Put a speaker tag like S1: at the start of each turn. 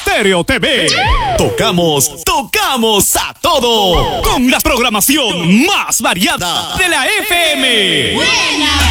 S1: Estéreo TV. Tocamos a todo. Con la programación más variada de la FM.
S2: ¡Buena!